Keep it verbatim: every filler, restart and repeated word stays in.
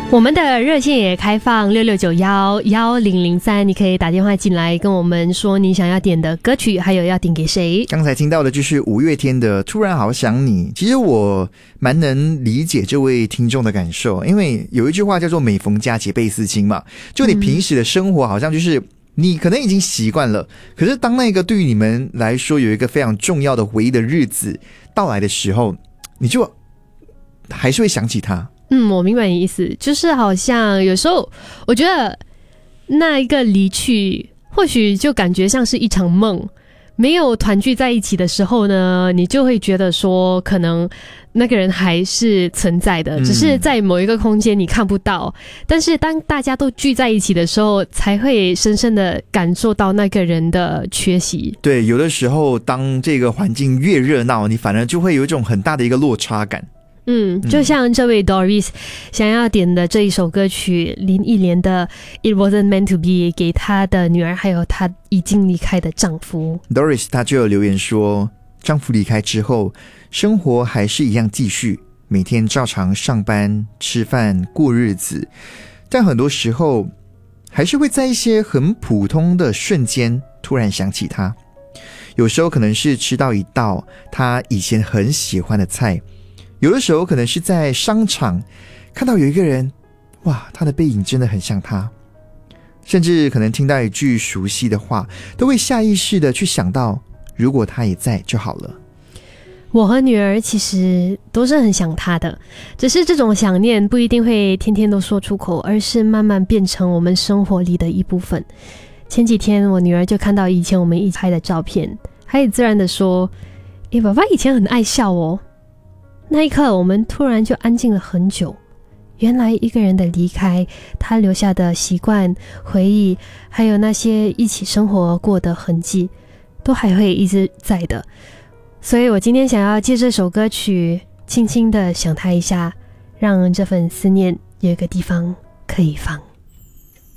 我们的热线也开放六六九一一零零三，你可以打电话进来跟我们说你想要点的歌曲，还有要点给谁。 刚才听到的就是五月天的《突然好想你》。其实我蛮能理解这位听众的感受，因为有一句话叫做每逢佳节倍思亲嘛，就你平时的生活好像就是你可能已经习惯了，可是当那个对于你们来说有一个非常重要的回忆的日子到来的时候，你就还是会想起他。 嗯，我明白你意思，就是好像有时候我觉得那一个离去或许就感觉像是一场梦，没有团聚在一起的时候呢，你就会觉得说可能那个人还是存在的，只是在某一个空间你看不到、嗯、但是当大家都聚在一起的时候，才会深深的感受到那个人的缺席。 对，有的时候当这个环境越热闹，你反而就会有一种很大的一个落差感。 嗯，就像这位 Doris 想要点的这一首歌曲林忆莲的 It Wasn't Meant to Be 给她的女儿还有她已经离开的丈夫。 Doris 她就有留言说，丈夫离开之后生活还是一样继续，每天照常上班吃饭过日子，但很多时候还是会在一些很普通的瞬间突然想起他。有时候可能是吃到一道他以前很喜欢的菜，有的时候可能是在商场看到有一个人，哇，他的背影真的很像他，甚至可能听到一句熟悉的话，都会下意识的去想到，如果他也在就好了。 我和女儿其实都是很想他的，只是这种想念不一定会天天都说出口，而是慢慢变成我们生活里的一部分。前几天我女儿就看到以前我们一起拍的照片，她也自然的说，诶，爸爸以前很爱笑哦。那一刻我们突然就安静了很久，原来一个人的离开，他留下的习惯回忆，还有那些一起生活过的痕迹都还会一直在的。所以我今天想要借这首歌曲轻轻的想他一下，让这份思念有一个地方可以放。